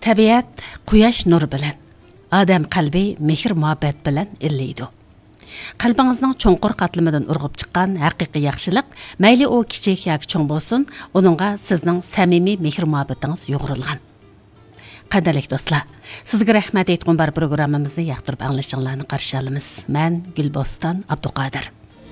Tabiat quyosh nuri bilan, odam qalbi mehr-muhabbat bilan illaydi. Qalbingizning cho'nqur qatlamidan urg'ib chiqqan haqiqiy yaxshilik, mayli u kichik yoki cho'ng bo'lsin, uningga sizning samimiy mehr-muhabbatingiz yo'g'rilgan. Qadrli do'stlar, sizga rahmat aytgan bar programmamizni yoqtirib anglashinglarni qarshi olamiz. Men Gulboston Abduqodir.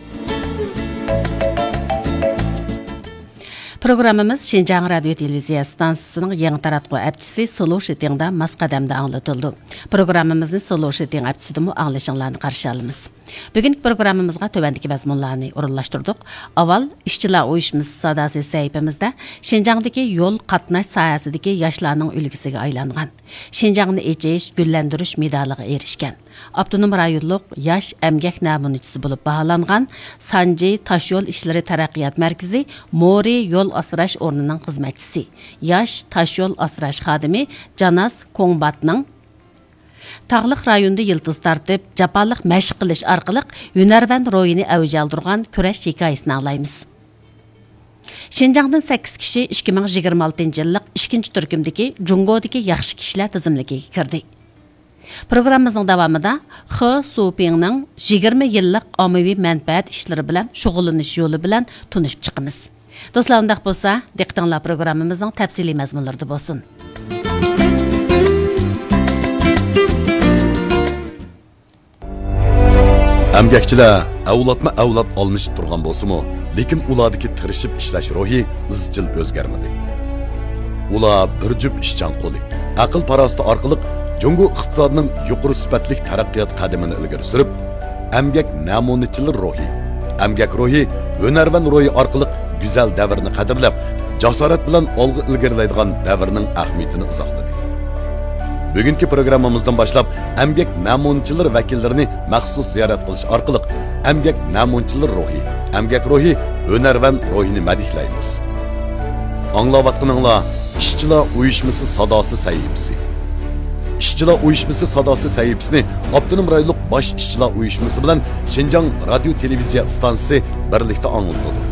Programmamiz Şinjan Radio Televiziya stansiyasining yangi taratquv apchisi Solo Shetingda masqadamda anglatildi. Programmamizni Solo Sheting apchisidami anglashinglarni qarshi olamiz. Bugungi programmamizga tövandagi mazmunlarni o'rinlashtirdik. Avval ishchilar uyushmasi sadasi sahifamizda Şinjandagi yo'l qatnash sohasidagi yoshlarning ulgisiga aylangan, Şinjanni echish, gullantirish medaliga erishgan, avtonom rayonlik yosh emgak namunachisi bo'lib baholangan Sanji Tashyo'l ishlari taraqqiyot markazi Mori yo'l asrash o'rnining xizmatchisi, yosh tashyo'l asrash xodimi Janas Kongbatning Tağlıq rayonda yıldız tartib, japaliq məşq qilish orqali hunarvand ro'yini avjaldirgan kurash hikoyasini anglaymiz. Şinjandan 8 kishi 2026-yillik 2-turkumdagi Jungodagi yaxshi kishilar tizimligiga kirdi. Programmamizning davomida He Supingning 20 yillik ommaviy manfaat ishlari bilan shug'ullanish yo'li bilan tunishib chiqamiz. Do'stlar, undaq bo'lsa, diqqatinglar programmamizning tafsiliy mazmunlarida bo'lsin. Əmgəkçilər avlod almışıb turğan bolsunmu, lekin ulardakı tirishib ishlash ruhi izchil o'zgarmadi. Ular bir jup ishchan qo'li, aql parasti orqali Jungo iqtisodining yuqori sifatli taraqqiyot qadamini ilgari surib, əmgak namunachillik ruhi, əmgak ruhi, hunarvand ruhi orqali go'zal davrni qadrlab, jasorat bilan olg'a ilgarilaydigan davrning ahamiyatini izohladi. Bugungi programmamizdan boshlab əmgak namunchilar vakillarini maxsus ziyorat qilish orqali əmgak namunchilar ruhi, əmgak ruhi, hunarvand ruhini madihlaymiz. Anglayotganinglar ishchilar uyushmasi sadosi sahifasi. Ishchilar uyushmasi sadosi sahifasini avtonom rayonlik bosh ishchilar uyushmasi bilan Şinjan radio televiziya stansiyasi birlikda anglatadi.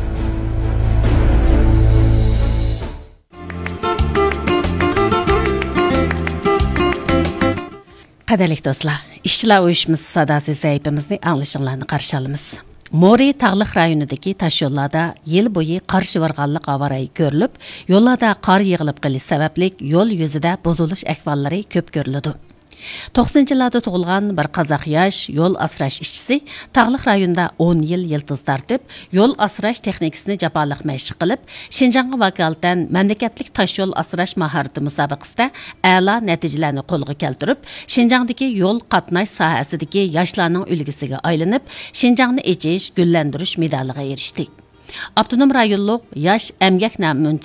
Qadrli do'stlar, ishchilar uyushmasi sadosi sahifamizni anglashinglarni qarshi olamiz. Mori tağlıq rayonidagi tashyo'llarda yil bo'yi qarshi varganlik avariyi ko'rilib, yo'llarda qor yig'ilib qolish sababli yo'l yuzida buzilish ahvollari ko'p ko'riladi. 90-yillarda tug'ilgan bir qozoq yosh yo'l asrash ishchisi tağlıq rayonida 10 yil yıldız tartib, yo'l asrash texnikasini japaliq mashq qilib, Şinjanga vakolatan mamlakatlik tashyo'l asrash mahorati musobaqasida a'lo natijalarni qo'lga keltirib, Şinjangdagi yo'l qatnash sohasidagi yoshlarning ulgisiga aylanib, Şinjangni echish, gullantirish medaliga erishdi. Avtonom rayonlik yosh emgak namunachisi